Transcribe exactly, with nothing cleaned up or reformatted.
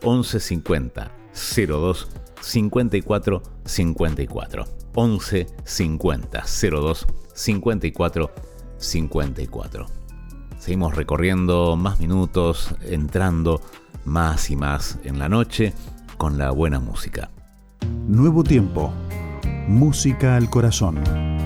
once cincuenta cero dos cincuenta y cuatro cincuenta y cuatro. once cincuenta cero dos cincuenta y cuatro cincuenta y cuatro. Seguimos recorriendo más minutos, entrando más y más en la noche con la buena música. Nuevo tiempo. Música al corazón.